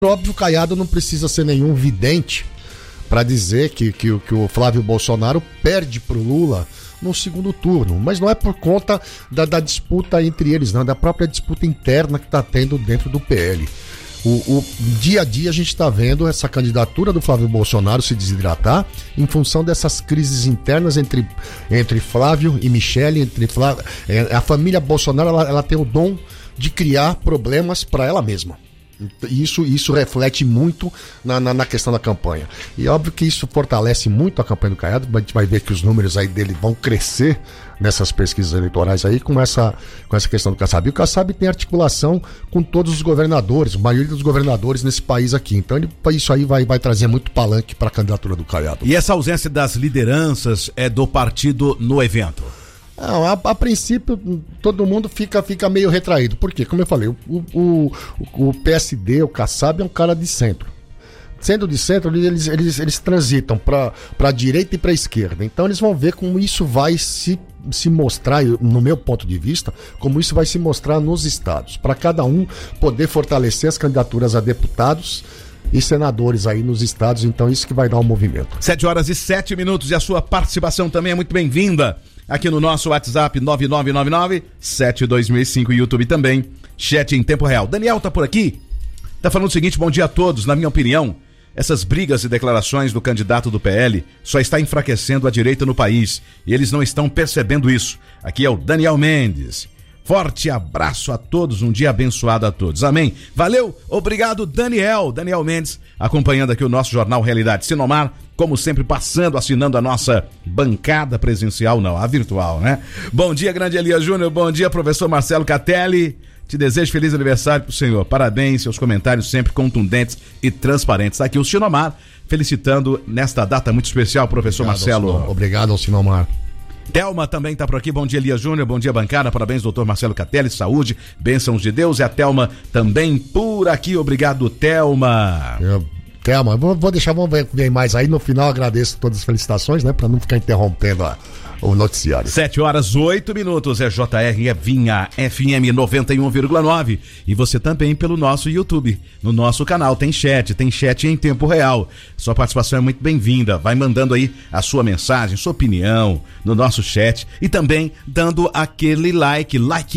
Óbvio, o Caiado não precisa ser nenhum vidente para dizer que o Flávio Bolsonaro perde pro Lula no segundo turno, mas não é por conta da disputa entre eles, não, da própria disputa interna que está tendo dentro do PL. O dia a dia a gente está vendo essa candidatura do Flávio Bolsonaro se desidratar em função dessas crises internas entre Flávio e Michele, a família Bolsonaro ela tem o dom de criar problemas para ela mesma. Isso reflete muito na questão da campanha. E óbvio que isso fortalece muito a campanha do Caiado. A gente vai ver que os números aí dele vão crescer nessas pesquisas eleitorais aí com essa questão do Kassab. E o Kassab tem articulação com todos os governadores, a maioria dos governadores nesse país aqui. Então isso aí vai trazer muito palanque para a candidatura do Caiado. E essa ausência das lideranças do partido no evento? Não, a princípio todo mundo fica meio retraído. Por quê? Como eu falei, o PSD, o Kassab é um cara de centro. Sendo de centro, eles transitam para a direita e para a esquerda. Então eles vão ver como isso vai se mostrar, no meu ponto de vista, como isso vai se mostrar nos estados. Para cada um poder fortalecer as candidaturas a deputados e senadores aí nos estados. Então isso que vai dar um movimento. 7h07 e a sua participação também é muito bem-vinda. Aqui no nosso WhatsApp 9999-7265 e YouTube também, chat em tempo real. Daniel tá por aqui, tá falando o seguinte: bom dia a todos. Na minha opinião, essas brigas e declarações do candidato do PL só está enfraquecendo a direita no país e eles não estão percebendo isso. Aqui é o Daniel Mendes. Forte abraço a todos, um dia abençoado a todos. Amém. Valeu, obrigado Daniel Mendes, acompanhando aqui o nosso Jornal Realidade. Sinomar, como sempre, assinando a nossa bancada presencial, não, a virtual, né? Bom dia, grande Elias Júnior, bom dia, professor Marcelo Catelli. Te desejo feliz aniversário pro senhor. Parabéns, seus comentários sempre contundentes e transparentes. Tá aqui o Sinomar, felicitando nesta data muito especial, professor Marcelo. Obrigado ao Sinomar. Telma também tá por aqui, bom dia Elias Júnior, bom dia bancada, parabéns doutor Marcelo Catelli, saúde, bênçãos de Deus. E a Telma também por aqui, obrigado Telma. Telma, vou deixar, vamos ver mais aí, no final agradeço todas as felicitações, né, pra não ficar interrompendo o noticiário. 7h08, é JR, é Vinha, FM 91,9. E você também pelo nosso YouTube, no nosso canal, tem chat em tempo real. Sua participação é muito bem-vinda, vai mandando aí a sua mensagem, sua opinião no nosso chat e também dando aquele like,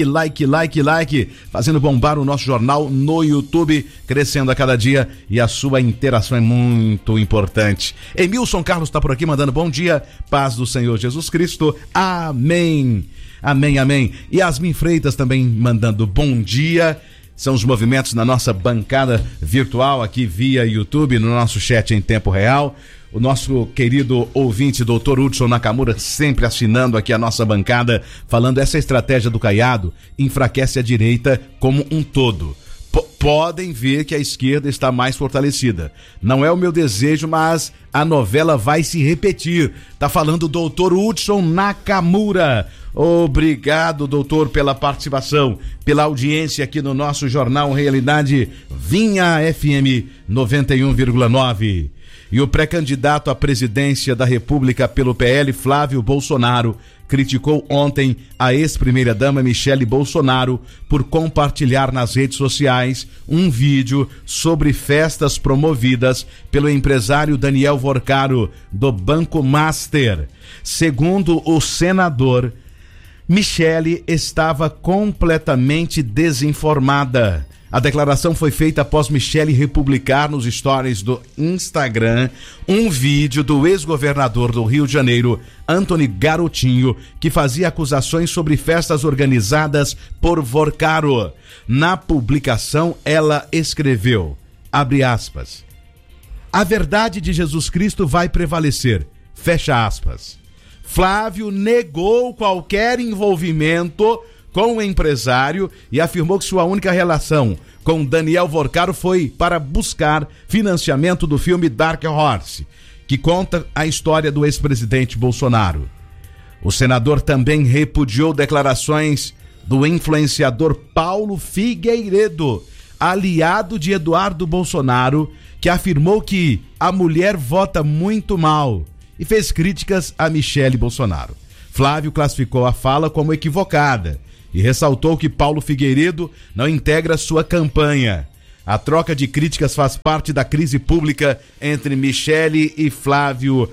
fazendo bombar o nosso jornal no YouTube, crescendo a cada dia, e a sua interação é muito importante. Emilson Carlos tá por aqui mandando bom dia, paz do Senhor Jesus Cristo. Amém. Amém, amém. Yasmin Freitas também mandando bom dia. São os movimentos na nossa bancada virtual aqui via YouTube, no nosso chat em tempo real. O nosso querido ouvinte, doutor Hudson Nakamura, sempre assinando aqui a nossa bancada, falando essa estratégia do Caiado enfraquece a direita como um todo. Podem ver que a esquerda está mais fortalecida. Não é o meu desejo, mas a novela vai se repetir. Tá falando o doutor Hudson Nakamura. Obrigado, doutor, pela participação, pela audiência aqui no nosso Jornal Realidade Vinha FM 91,9. E o pré-candidato à presidência da República pelo PL, Flávio Bolsonaro, criticou ontem a ex-primeira-dama Michele Bolsonaro por compartilhar nas redes sociais um vídeo sobre festas promovidas pelo empresário Daniel Vorcaro, do Banco Master. Segundo o senador, Michele estava completamente desinformada. A declaração foi feita após Michele republicar nos stories do Instagram um vídeo do ex-governador do Rio de Janeiro, Antony Garotinho, que fazia acusações sobre festas organizadas por Vorcaro. Na publicação, ela escreveu, abre aspas, a verdade de Jesus Cristo vai prevalecer, fecha aspas. Flávio negou qualquer envolvimento com o empresário e afirmou que sua única relação com Daniel Vorcaro foi para buscar financiamento do filme Dark Horse, que conta a história do ex-presidente Bolsonaro. O senador também repudiou declarações do influenciador Paulo Figueiredo, aliado de Eduardo Bolsonaro, que afirmou que a mulher vota muito mal e fez críticas a Michele Bolsonaro. Flávio classificou a fala como equivocada e ressaltou que Paulo Figueiredo não integra sua campanha. A troca de críticas faz parte da crise pública entre Michele e Flávio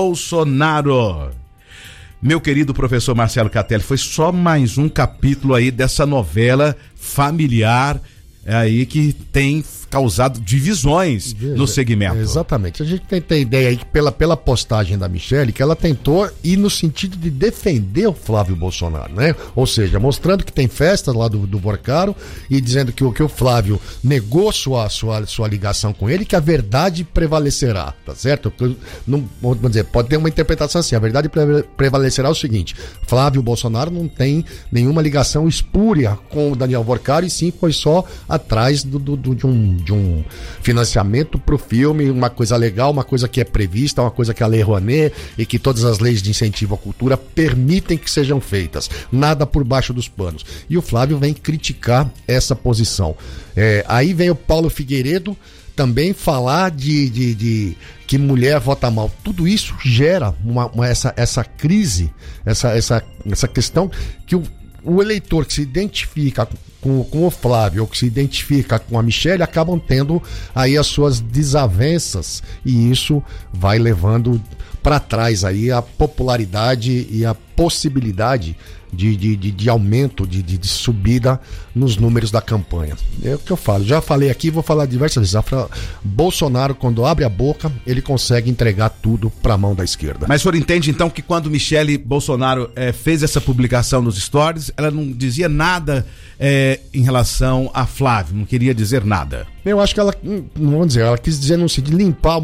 Bolsonaro. Meu querido professor Marcelo Catelli, foi só mais um capítulo aí dessa novela familiar aí que tem causado divisões no segmento. Exatamente. A gente tem ideia aí que pela postagem da Michele, que ela tentou ir no sentido de defender o Flávio Bolsonaro, né? Ou seja, mostrando que tem festa lá do Vorcaro e dizendo que o Flávio negou sua ligação com ele, que a verdade prevalecerá, tá certo? Não, vamos dizer, pode ter uma interpretação assim, a verdade prevalecerá é o seguinte: Flávio Bolsonaro não tem nenhuma ligação espúria com o Daniel Vorcaro, e sim foi só atrás de um financiamento pro filme, uma coisa legal, uma coisa que é prevista, uma coisa que a Lei Rouanet e que todas as leis de incentivo à cultura permitem que sejam feitas, nada por baixo dos panos. E o Flávio vem criticar essa posição. Aí vem o Paulo Figueiredo também falar de que mulher vota mal. Tudo isso gera essa crise, essa questão que o eleitor que se identifica com o Flávio ou que se identifica com a Michele acabam tendo aí as suas desavenças, e isso vai levando para trás aí a popularidade e a possibilidade de aumento, de subida nos números da campanha. É o que eu falo, já falei aqui, vou falar diversas vezes. Bolsonaro, quando abre a boca, ele consegue entregar tudo para a mão da esquerda. Mas o senhor entende então que quando Michele Bolsonaro fez essa publicação nos stories, ela não dizia nada em relação a Flávio, não queria dizer nada? Eu acho que ela, não vou dizer, ela quis dizer no sentido de limpar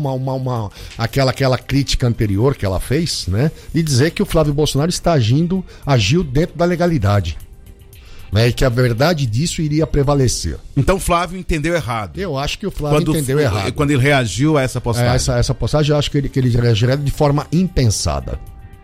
aquela crítica anterior que ela fez, né? E dizer que o Flávio Bolsonaro agiu dentro da legalidade, né? E que a verdade disso iria prevalecer. Então o Flávio entendeu errado. Eu acho que o Flávio entendeu errado. Quando ele reagiu a essa postagem. Essa postagem, eu acho que ele reagiu de forma impensada.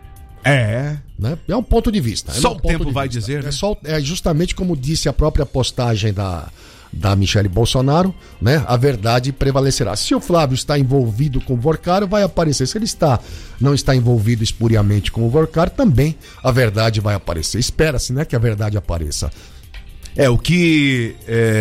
Né? É um ponto de vista. Só o tempo vai dizer, né? É justamente como disse a própria postagem da Michele Bolsonaro, né? A verdade prevalecerá. Se o Flávio está envolvido com o Vorcaro, vai aparecer. Se ele não está envolvido espuriamente com o Vorcaro, também a verdade vai aparecer. Espera-se, né, que a verdade apareça. O que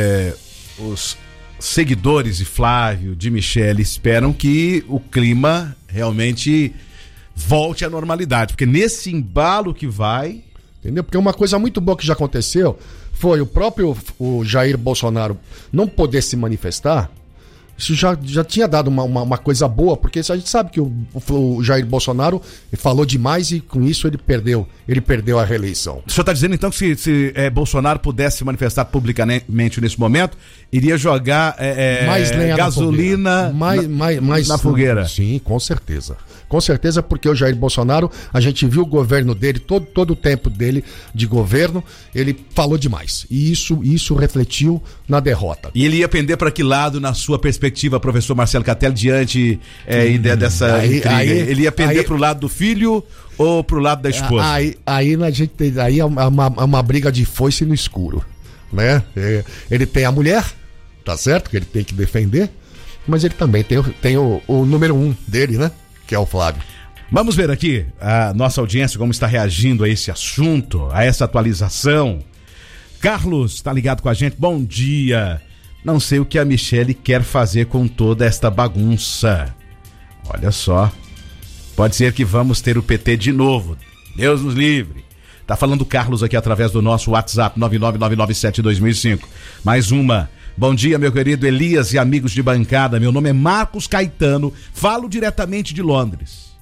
os seguidores de Flávio, de Michele, esperam que o clima realmente volte à normalidade, porque nesse embalo que vai... Entendeu? Porque uma coisa muito boa que já aconteceu foi o próprio Jair Bolsonaro não poder se manifestar. Isso já tinha dado uma coisa boa, porque a gente sabe que o Jair Bolsonaro falou demais e com isso ele perdeu a reeleição. O senhor está dizendo então que se Bolsonaro pudesse se manifestar publicamente nesse momento, iria jogar mais lenha gasolina na fogueira? Sim, com certeza. Com certeza, porque o Jair Bolsonaro, a gente viu o governo dele, todo o tempo dele de governo, ele falou demais. E isso refletiu na derrota. E ele ia pender para que lado, na sua perspectiva, professor Marcelo Catelli, diante dessa intriga? Ele ia pender para o lado do filho ou para o lado da esposa? Aí é uma briga de foice no escuro, né? Ele tem a mulher, tá certo? Que ele tem que defender, mas ele também tem o número 1 dele, né? Que é o Flávio. Vamos ver aqui a nossa audiência como está reagindo a esse assunto, a essa atualização. Carlos está ligado com a gente. Bom dia. Não sei o que a Michele quer fazer com toda esta bagunça. Olha só. Pode ser que vamos ter o PT de novo. Deus nos livre. Tá falando o Carlos aqui através do nosso WhatsApp 999972005. Mais uma. Bom dia, meu querido Elias e amigos de bancada. Meu nome é Marcos Caetano, falo diretamente de Londres.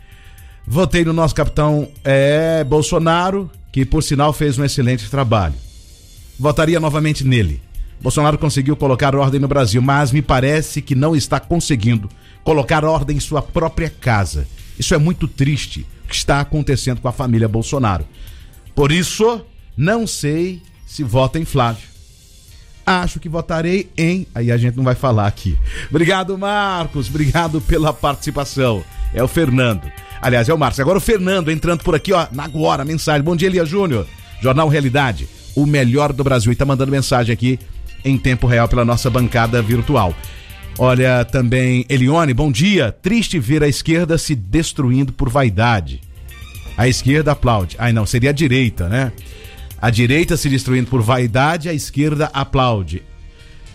Votei no nosso capitão Bolsonaro, que por sinal fez um excelente trabalho. Votaria novamente nele. Bolsonaro conseguiu colocar ordem no Brasil, mas me parece que não está conseguindo colocar ordem em sua própria casa. Isso é muito triste, o que está acontecendo com a família Bolsonaro. Por isso, não sei se vota em Flávio. Acho que votarei em... Aí a gente não vai falar aqui. Obrigado, Marcos. Obrigado pela participação. É o Fernando. Aliás, é o Marcos. Agora o Fernando entrando por aqui, ó, na agora, mensagem. Bom dia, Elias Júnior. Jornal Realidade, o melhor do Brasil. E tá mandando mensagem aqui em tempo real pela nossa bancada virtual. Olha, também Elione, bom dia. Triste ver a esquerda se destruindo por vaidade. A esquerda aplaude. Ai, não, seria a direita, né? A direita se destruindo por vaidade, a esquerda aplaude.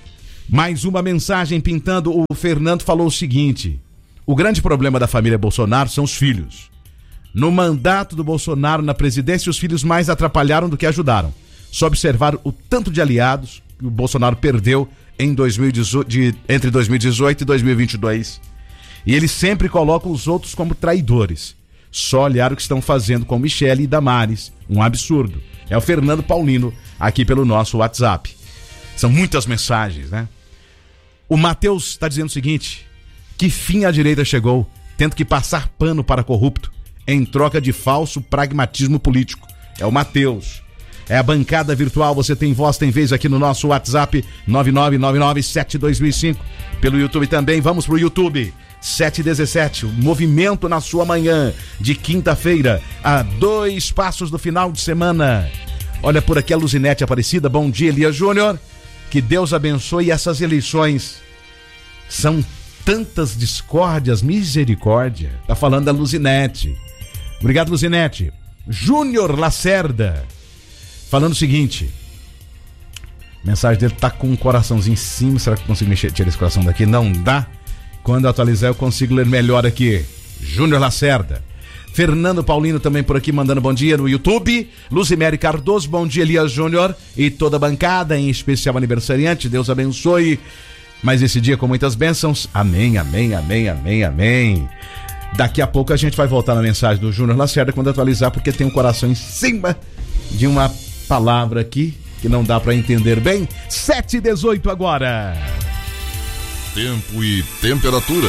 Mais uma mensagem pintando. O Fernando falou o seguinte: o grande problema da família Bolsonaro são os filhos. No mandato do Bolsonaro na presidência, os filhos mais atrapalharam do que ajudaram. Só observar o tanto de aliados que o Bolsonaro perdeu entre 2018 e 2022. E ele sempre coloca os outros como traidores. Só olhar o que estão fazendo com Michele e Damares. Um absurdo. É o Fernando Paulino, aqui pelo nosso WhatsApp. São muitas mensagens, né? O Matheus está dizendo o seguinte: que fim a direita chegou, tendo que passar pano para corrupto, em troca de falso pragmatismo político. É o Matheus. É a bancada virtual, você tem voz, tem vez aqui no nosso WhatsApp, 9999-72005. Pelo YouTube também, vamos pro YouTube. 7h17, o movimento na sua manhã de quinta-feira, a 2 passos do final de semana. Olha por aqui a Luzinete Aparecida. Bom dia, Elias Júnior. Que Deus abençoe essas eleições. São tantas discórdias, misericórdia. Tá falando da Luzinete. Obrigado, Luzinete. Júnior Lacerda falando o seguinte: a mensagem dele tá com um coraçãozinho em cima. Será que eu consigo tirar esse coração daqui? Não dá. Quando eu atualizar eu consigo ler melhor aqui. Júnior Lacerda. Fernando Paulino também por aqui mandando bom dia no YouTube. Luzimere Cardoso, bom dia, Elias Júnior e toda a bancada, em especial aniversariante. Deus abençoe mais esse dia com muitas bênçãos. Amém, amém, amém, amém, amém. Daqui a pouco a gente vai voltar na mensagem do Júnior Lacerda quando atualizar, porque tem um coração em cima de uma palavra aqui que não dá para entender bem. 7h18 agora. Tempo e temperatura.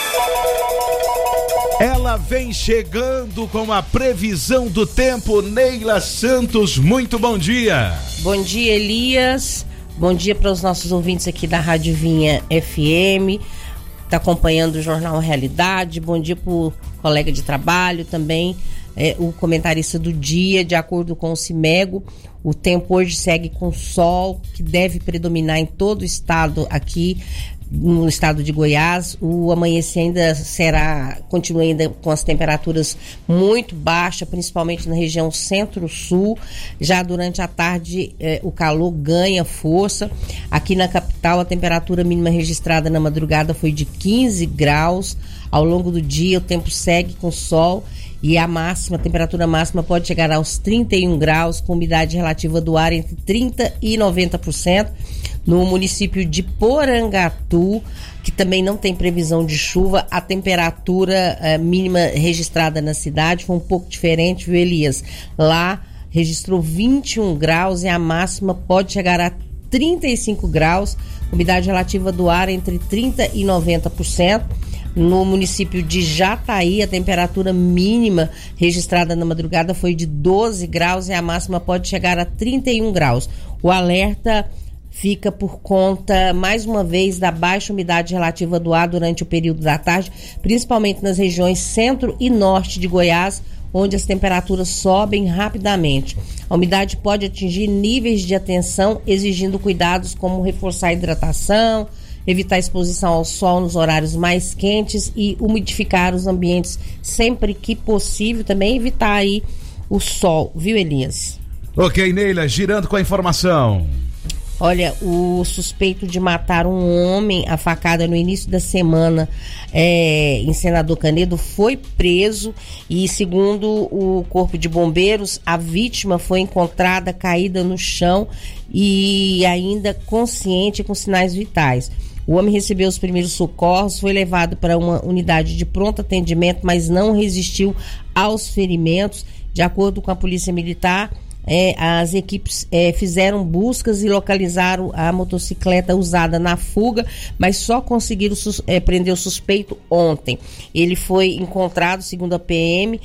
Ela vem chegando com a previsão do tempo. Neila Santos, muito bom dia. Bom dia, Elias. Bom dia para os nossos ouvintes aqui da Rádio Vinha FM. Está acompanhando o Jornal Realidade. Bom dia para o colega de trabalho também, o comentarista do dia. De acordo com o CIMEGO, o tempo hoje segue com sol, que deve predominar em todo o estado aqui. No estado de Goiás, o amanhecer ainda continua ainda com as temperaturas muito baixas, principalmente na região centro-sul. Já durante a tarde, o calor ganha força. Aqui na capital, a temperatura mínima registrada na madrugada foi de 15 graus. Ao longo do dia, o tempo segue com sol e a temperatura máxima pode chegar aos 31 graus, com umidade relativa do ar entre 30% e 90%. No município de Porangatu, que também não tem previsão de chuva, a temperatura mínima registrada na cidade foi um pouco diferente, viu, Elias? Lá registrou 21 graus e a máxima pode chegar a 35 graus, umidade relativa do ar entre 30% e 90%. No município de Jataí, a temperatura mínima registrada na madrugada foi de 12 graus e a máxima pode chegar a 31 graus. O alerta fica por conta, mais uma vez, da baixa umidade relativa do ar durante o período da tarde, principalmente nas regiões centro e norte de Goiás, onde as temperaturas sobem rapidamente. A umidade pode atingir níveis de atenção, exigindo cuidados como reforçar a hidratação, evitar a exposição ao sol nos horários mais quentes e umidificar os ambientes sempre que possível, também evitar aí o sol, viu, Elias? Ok, Neila, girando com a informação. Olha, o suspeito de matar um homem a facada no início da semana em Senador Canedo foi preso e, segundo o Corpo de Bombeiros, a vítima foi encontrada caída no chão e ainda consciente com sinais vitais. O homem recebeu os primeiros socorros, foi levado para uma unidade de pronto atendimento, mas não resistiu aos ferimentos. De acordo com a Polícia Militar, as equipes fizeram buscas e localizaram a motocicleta usada na fuga, mas só conseguiram prender o suspeito ontem. Ele foi encontrado, segundo a PM,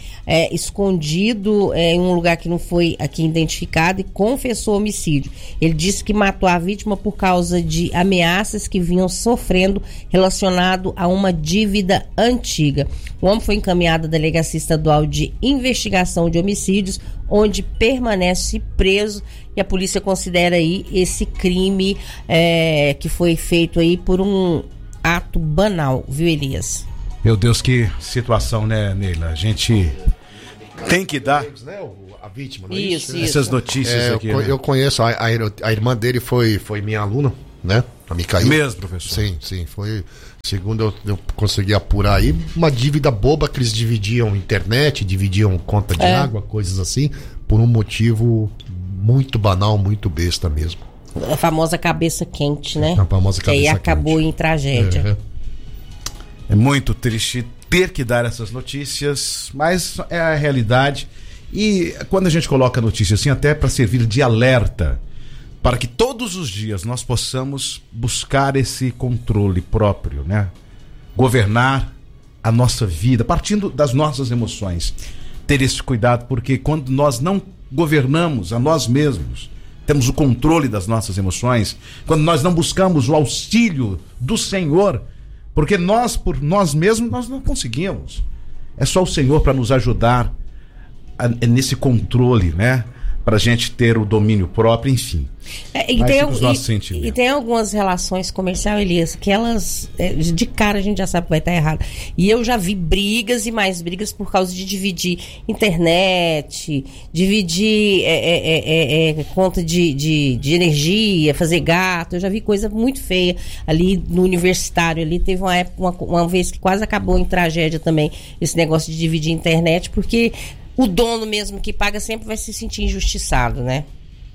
escondido em um lugar que não foi aqui identificado e confessou homicídio. Ele disse que matou a vítima por causa de ameaças que vinham sofrendo relacionado a uma dívida antiga. O homem foi encaminhado à Delegacia Estadual de Investigação de Homicídios, onde permanece preso, e a polícia considera aí esse crime que foi feito aí por um ato banal, viu, Elias? Meu Deus, que situação, né, Neila? A gente tem que dar a vítima, não é isso? Essas notícias aqui. Eu conheço, a irmã dele foi minha aluna, né? Pra mim caiu. Mesmo, professor? Sim, foi. Segundo eu consegui apurar aí, uma dívida boba que eles dividiam internet, dividiam conta de água, coisas assim, por um motivo muito banal, muito besta mesmo. A famosa cabeça quente, né? A famosa cabeça que aí acabou quente. em tragédia. É muito triste ter que dar essas notícias, mas é a realidade. E quando a gente coloca a notícia assim, até para servir de alerta, para que todos os dias nós possamos buscar esse controle próprio, né? Governar a nossa vida, partindo das nossas emoções. Ter esse cuidado, porque quando nós não governamos a nós mesmos, temos o controle das nossas emoções, quando nós não buscamos o auxílio do Senhor, porque nós, por nós mesmos, nós não conseguimos. É só o Senhor para nos ajudar nesse controle, né? Pra gente ter o domínio próprio, enfim. E tem algumas relações comerciais, Elias, que elas, de cara a gente já sabe que vai estar errado. E eu já vi brigas e mais brigas por causa de dividir internet, dividir conta de energia, fazer gato. Eu já vi coisa muito feia ali no universitário. Ali teve uma época, uma vez que quase acabou em tragédia também, esse negócio de dividir internet, porque o dono mesmo que paga sempre vai se sentir injustiçado, né?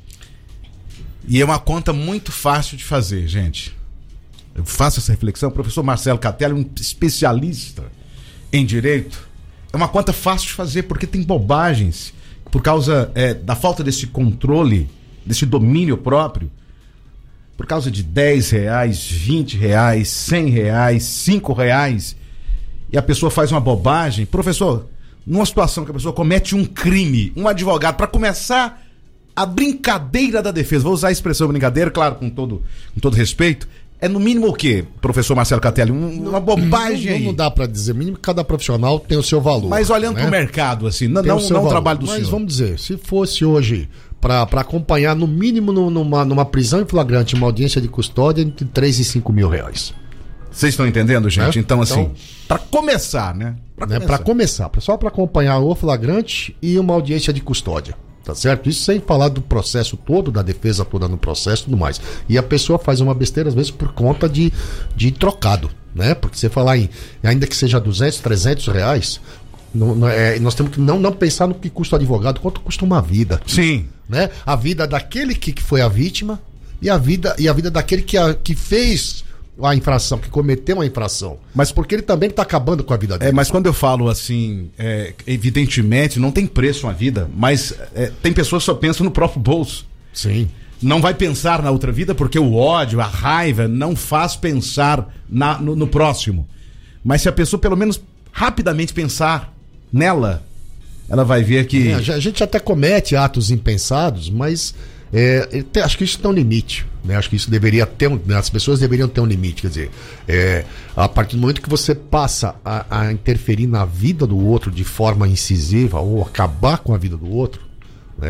E é uma conta muito fácil de fazer, gente. Eu faço essa reflexão. O professor Marcelo Catelli, um especialista em direito. É uma conta fácil de fazer porque tem bobagens. Por causa da falta desse controle, desse domínio próprio. Por causa de R$10, R$20, R$100, R$5. E a pessoa faz uma bobagem. Professor, numa situação que a pessoa comete um crime, um advogado, para começar a brincadeira da defesa, vou usar a expressão brincadeira, claro, com todo respeito, é no mínimo o quê, professor Marcelo Catelli? Uma bobagem aí. Não dá para dizer, mínimo cada profissional tem o seu valor. Mas olhando para o mercado, assim, não o trabalho do senhor. Mas vamos dizer, se fosse hoje para acompanhar no mínimo numa prisão em flagrante, uma audiência de custódia, entre 3 e 5 mil reais. Vocês estão entendendo, gente? Então, assim, para começar, né? Para começar, só para acompanhar o flagrante e uma audiência de custódia, tá certo? Isso sem falar do processo todo, da defesa toda no processo e tudo mais. E a pessoa faz uma besteira, às vezes, por conta de trocado, né? Porque você falar ainda que seja 200, 300 reais, nós temos que não pensar no que custa o advogado, quanto custa uma vida. Sim. Né? A vida daquele que foi a vítima e a vida daquele que fez a infração, que cometeu a infração. Mas porque ele também está acabando com a vida dele. Mas quando eu falo assim, evidentemente, não tem preço uma vida, mas tem pessoas que só pensam no próprio bolso. Sim. Não vai pensar na outra vida porque o ódio, a raiva não faz pensar no próximo. Mas se a pessoa pelo menos rapidamente pensar nela, ela vai ver que... A gente até comete atos impensados, mas... acho que isso tem um limite, né? Acho que isso deveria ter as pessoas deveriam ter um limite, quer dizer, a partir do momento que você passa a interferir na vida do outro de forma incisiva ou acabar com a vida do outro, né?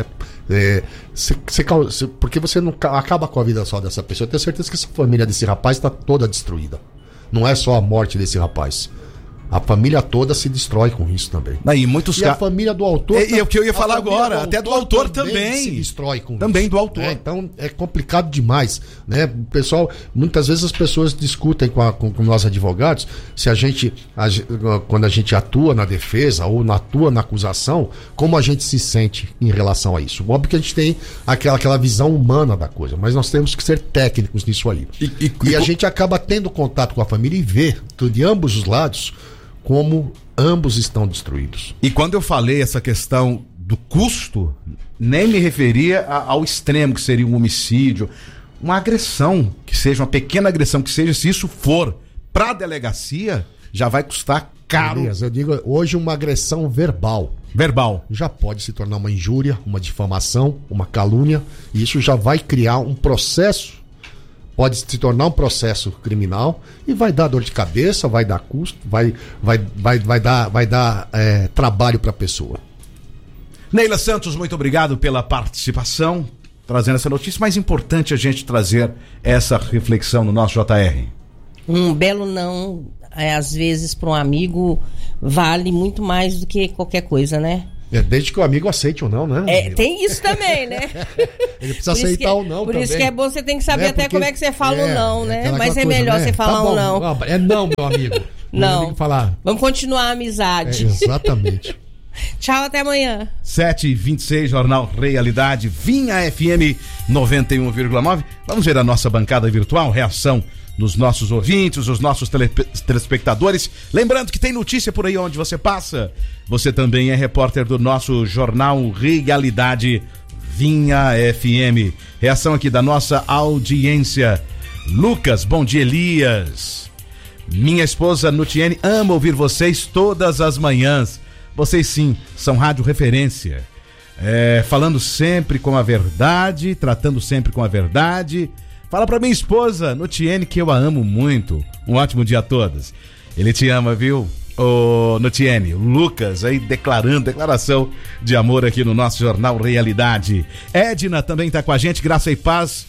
Porque você não acaba com a vida só dessa pessoa. Eu tenho certeza que essa família desse rapaz está toda destruída. Não é só a morte desse rapaz. A família toda se destrói com isso também. E a família do autor... É o que eu ia falar agora, até do autor também. Se destrói com também isso. Do autor. Então é complicado demais, né? Pessoal, muitas vezes as pessoas discutem com nós advogados se quando a gente atua na defesa ou atua na acusação, como a gente se sente em relação a isso. Óbvio que a gente tem aquela visão humana da coisa, mas nós temos que ser técnicos nisso aí. E a gente acaba tendo contato com a família e vê de ambos os lados como ambos estão destruídos. E quando eu falei essa questão do custo, nem me referia ao extremo, que seria um homicídio, uma agressão, que seja uma pequena agressão, que seja, se isso for para a delegacia, já vai custar caro. Elias, eu digo, hoje uma agressão verbal já pode se tornar uma injúria, uma difamação, uma calúnia, e isso já vai criar um processo. Pode se tornar um processo criminal e vai dar dor de cabeça, vai dar custo, vai dar trabalho para a pessoa. Neila Santos, muito obrigado pela participação, trazendo essa notícia. Mais importante a gente trazer essa reflexão no nosso JR. Um belo não, às vezes, para um amigo, vale muito mais do que qualquer coisa, né? Desde que o amigo aceite ou não, né? Tem isso também, né? Ele precisa aceitar ou não. Por também. isso que é bom, você tem que saber até como é que você fala ou não, né? Mas é coisa, melhor né? você falar ou não. Não, meu amigo. Não. Tem que falar. Vamos continuar a amizade. Exatamente. Tchau, até amanhã. 7h26, Jornal Realidade, Vinha FM 91,9. Vamos ver a nossa bancada virtual, reação dos nossos ouvintes, os nossos telespectadores. Lembrando que tem notícia por aí onde você passa. Você também é repórter do nosso Jornal Realidade, Vinha FM. Reação aqui da nossa audiência. Lucas, bom dia, Elias. Minha esposa Nutiene ama ouvir vocês todas as manhãs. Vocês sim, são rádio referência. Falando sempre com a verdade, tratando sempre com a verdade. Fala pra minha esposa, Nutiene, que eu a amo muito. Um ótimo dia a todos. Ele te ama, viu? Ô, Nutiene, Lucas aí declaração de amor aqui no nosso Jornal Realidade. Edna também tá com a gente, graça e paz.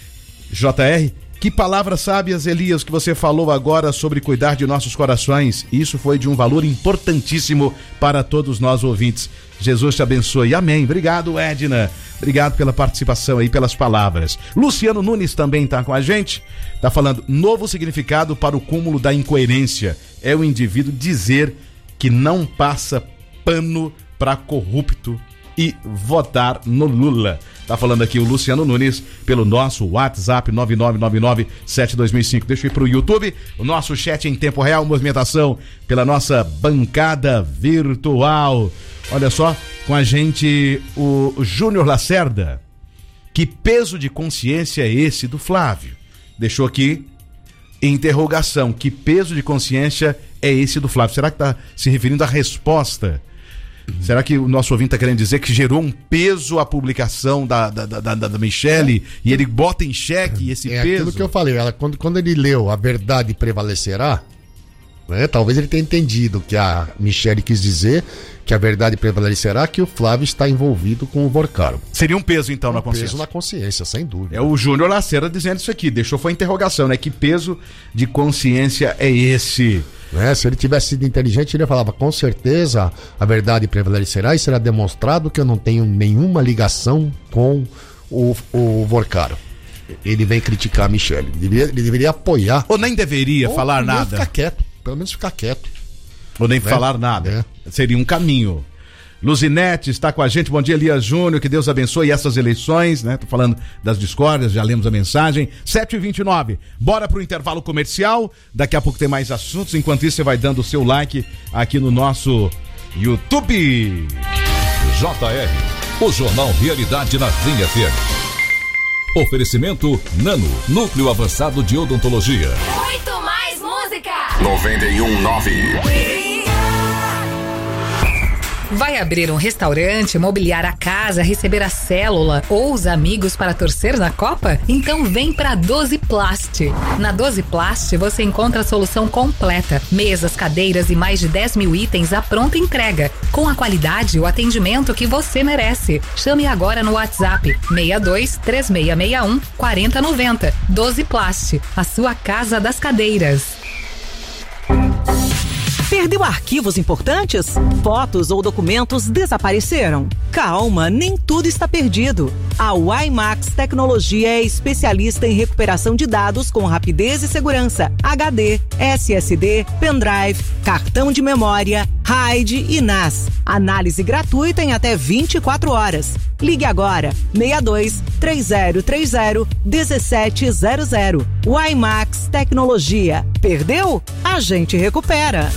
JR, que palavras sábias, Elias, que você falou agora sobre cuidar de nossos corações. Isso foi de um valor importantíssimo para todos nós ouvintes. Jesus te abençoe. Amém. Obrigado, Edna. Obrigado pela participação aí, pelas palavras. Luciano Nunes também está com a gente. Está falando, novo significado para o cúmulo da incoerência. É o indivíduo dizer que não passa pano para corrupto e votar no Lula. Tá falando aqui o Luciano Nunes pelo nosso WhatsApp 9999-7205. Deixa eu ir pro YouTube, o nosso chat em tempo real, movimentação pela nossa bancada virtual. Olha só, com a gente o Júnior Lacerda. Que peso de consciência é esse do Flávio? Deixou aqui interrogação. Que peso de consciência é esse do Flávio? Será que tá se referindo à resposta? Será que o nosso ouvinte está querendo dizer que gerou um peso a publicação da Michele e ele bota em xeque esse peso? É aquilo que eu falei, quando ele leu A Verdade Prevalecerá, né, talvez ele tenha entendido que a Michele quis dizer que a verdade prevalecerá, que o Flávio está envolvido com o Vorcaro. Seria um peso então na consciência? Um peso na consciência, sem dúvida. É o Júnior Lacerda dizendo isso aqui, foi a interrogação, né? Que peso de consciência é esse? Se ele tivesse sido inteligente, ele falava, com certeza a verdade prevalecerá e será demonstrado que eu não tenho nenhuma ligação com o Vorcaro. Ele vem criticar a Michele. Ele deveria apoiar. Ou nem deveria falar nada. Ficar quieto, pelo menos ficar quieto. Ou nem falar nada. Seria um caminho. Luzinete está com a gente, bom dia, Elias Júnior, que Deus abençoe essas eleições, né? Tô falando das discórdias, já lemos a mensagem. 7h29, bora pro intervalo comercial, daqui a pouco tem mais assuntos, enquanto isso você vai dando o seu like aqui no nosso YouTube. JR, o Jornal Realidade na Vinha FM. Oferecimento Nano, Núcleo Avançado de Odontologia. Muito mais música. 91.9. Vai abrir um restaurante, mobiliar a casa, receber a célula ou os amigos para torcer na Copa? Então vem pra Dosiplast. Na Dosiplast você encontra a solução completa. Mesas, cadeiras e mais de 10 mil itens à pronta entrega. Com a qualidade e o atendimento que você merece. Chame agora no WhatsApp 62 3661 4090. Dosiplast, a sua casa das cadeiras. Perdeu arquivos importantes? Fotos ou documentos desapareceram? Calma, nem tudo está perdido. A WiMax Tecnologia é especialista em recuperação de dados com rapidez e segurança. HD, SSD, pendrive, cartão de memória, RAID e NAS. Análise gratuita em até 24 horas. Ligue agora, 62 3030 1700. WiMax Tecnologia. Perdeu? A gente recupera.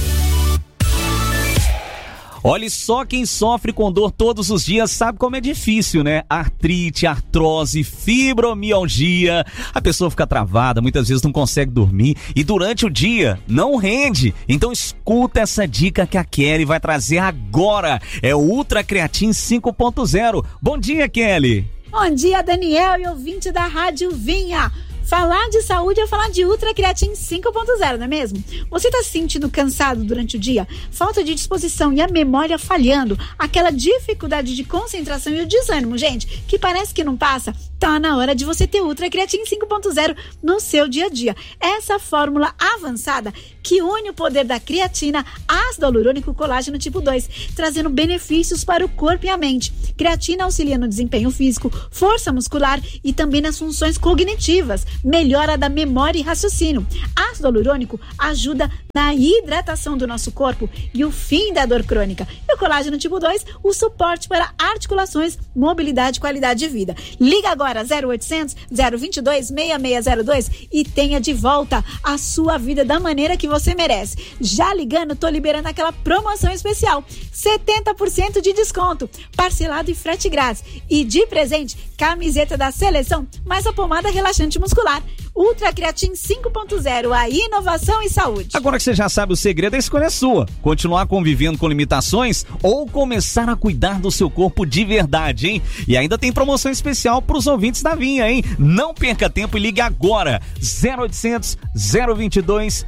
Olha só, quem sofre com dor todos os dias sabe como é difícil, né? Artrite, artrose, fibromialgia. A pessoa fica travada, muitas vezes não consegue dormir e durante o dia não rende. Então escuta essa dica que a Kelly vai trazer agora. É o Ultra Creatin 5.0. Bom dia, Kelly. Bom dia, Daniel e ouvinte da Rádio Vinha. Falar de saúde é falar de Ultra Creatin 5.0, não é mesmo? Você está se sentindo cansado durante o dia? Falta de disposição e a memória falhando? Aquela dificuldade de concentração e o desânimo, gente, que parece que não passa? Tá na hora de você ter Ultra Creatine 5.0 no seu dia a dia. Essa fórmula avançada que une o poder da creatina, ácido hialurônico, colágeno tipo 2, trazendo benefícios para o corpo e a mente. Creatina auxilia no desempenho físico, força muscular e também nas funções cognitivas, melhora da memória e raciocínio. Ácido hialurônico ajuda na hidratação do nosso corpo e o fim da dor crônica. E o colágeno tipo 2, o suporte para articulações, mobilidade e qualidade de vida. Liga agora 0800 022 6602 e tenha de volta a sua vida da maneira que você merece. Já ligando, tô liberando aquela promoção especial, 70% de desconto, parcelado e frete grátis. E de presente, camiseta da seleção, mais a pomada relaxante muscular. Ultra Creatine 5.0, a inovação e saúde. Agora que você já sabe o segredo, a escolha é sua. Continuar convivendo com limitações ou começar a cuidar do seu corpo de verdade, hein? E ainda tem promoção especial para os ouvintes da Vinha, hein? Não perca tempo e ligue agora. 0800 022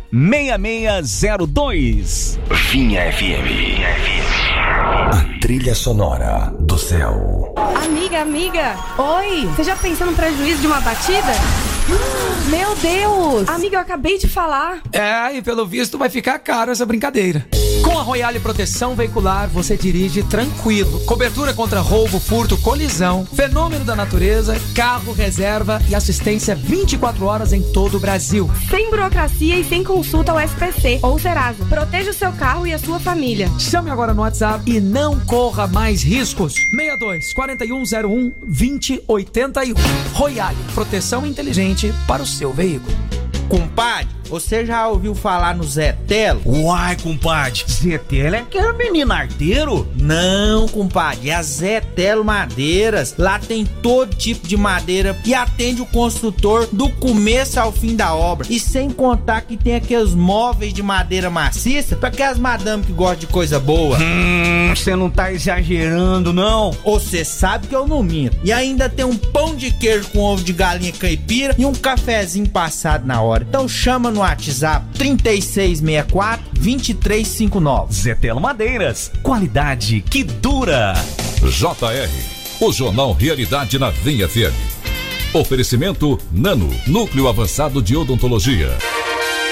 6602. Vinha FM. A trilha sonora do céu. Amiga. Oi. Você já pensou no prejuízo de uma batida? Meu Deus! Amiga, eu acabei de falar. E pelo visto vai ficar caro essa brincadeira. Com a Royale Proteção Veicular, você dirige tranquilo. Cobertura contra roubo, furto, colisão, fenômeno da natureza, carro, reserva e assistência 24 horas em todo o Brasil. Sem burocracia e sem consulta ao SPC ou Serasa. Proteja o seu carro e a sua família. Chame agora no WhatsApp e não corra mais riscos. 62 4101 2081. Royale Proteção Inteligente para o seu veículo. Compadre, você já ouviu falar no Zé Telo? Uai, compadre, Zé Telo é aquele menino arteiro? Não, compadre, é a Zé Telo Madeiras. Lá tem todo tipo de madeira e atende o construtor do começo ao fim da obra. E sem contar que tem aqueles móveis de madeira maciça para aquelas madames que gostam de coisa boa. Você não tá exagerando, não? Você sabe que eu não minto. E ainda tem um pão de queijo com ovo de galinha caipira e um cafezinho passado na hora. Então chama no WhatsApp 3664-2359. Zé Telo Madeiras, qualidade que dura. JR, o Jornal Realidade na Vinha FM. Oferecimento Nano, Núcleo Avançado de Odontologia.